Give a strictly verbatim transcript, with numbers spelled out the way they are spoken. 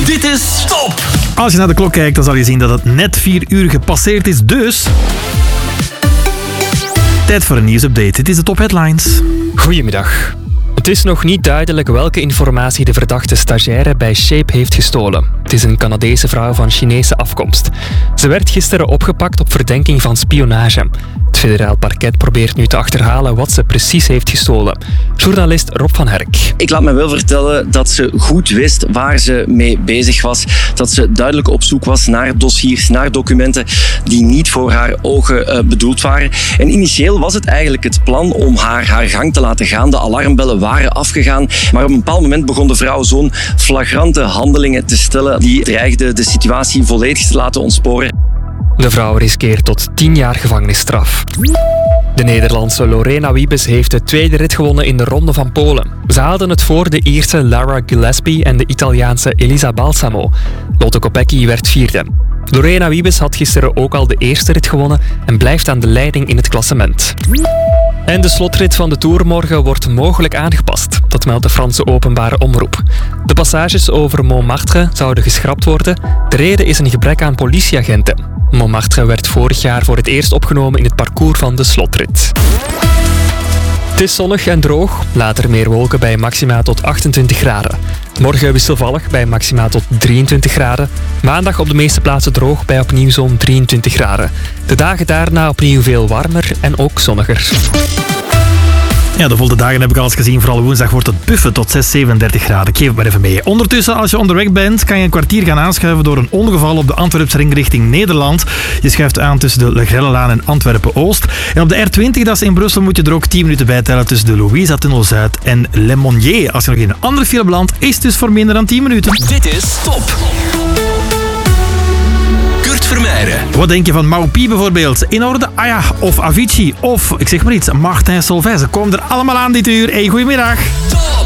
Dit is Top! Als je naar de klok kijkt, dan zal je zien dat het net vier uur gepasseerd is. Dus... tijd voor een nieuwsupdate. Dit is de Top Headlines. Goedemiddag. Het is nog niet duidelijk welke informatie de verdachte stagiaire bij Shape heeft gestolen. Het is een Canadese vrouw van Chinese afkomst. Ze werd gisteren opgepakt op verdenking van spionage. Het federaal parket probeert nu te achterhalen wat ze precies heeft gestolen. Journalist Rob van Herk. Ik laat me wel vertellen dat ze goed wist waar ze mee bezig was. Dat ze duidelijk op zoek was naar dossiers, naar documenten die niet voor haar ogen uh, bedoeld waren. En initieel was het eigenlijk het plan om haar haar gang te laten gaan. De alarmbellen waren afgegaan. Maar op een bepaald moment begon de vrouw zo'n flagrante handelingen te stellen die dreigden de situatie volledig te laten ontsporen. De vrouw riskeert tot tien jaar gevangenisstraf. De Nederlandse Lorena Wiebes heeft de tweede rit gewonnen in de Ronde van Polen. Ze haalden het voor de Ierse Lara Gillespie en de Italiaanse Elisa Balsamo. Lotte Kopecky werd vierde. Lorena Wiebes had gisteren ook al de eerste rit gewonnen en blijft aan de leiding in het klassement. En de slotrit van de Tour morgen wordt mogelijk aangepast. Dat meldt de Franse openbare omroep. De passages over Montmartre zouden geschrapt worden. De reden is een gebrek aan politieagenten. Montmartre werd vorig jaar voor het eerst opgenomen in het parcours van de slotrit. Het is zonnig en droog, later meer wolken bij maxima tot achtentwintig graden. Morgen wisselvallig bij maxima tot drieëntwintig graden. Maandag op de meeste plaatsen droog bij opnieuw zo'n drieëntwintig graden. De dagen daarna opnieuw veel warmer en ook zonniger. Ja, de volle dagen heb ik al eens gezien. Vooral woensdag wordt het buffen tot zes, zevenendertig graden. Ik geef het maar even mee. Ondertussen, als je onderweg bent, kan je een kwartier gaan aanschuiven door een ongeval op de Antwerpse ring richting Nederland. Je schuift aan tussen de Le Grellelaan en Antwerpen-Oost. En op de R twintig, dat is in Brussel, moet je er ook tien minuten bij tellen tussen de Louisa-tunnel-Zuid en Le Monnier. Als je nog in een andere file belandt, is het dus voor minder dan tien minuten. Dit is Top! Vermeijden. Wat denk je van Maupi bijvoorbeeld? In orde? Ah ja, of Avicii, of, ik zeg maar iets, Martin Solveig. Ze komen er allemaal aan dit uur. Hey, goedemiddag. Top!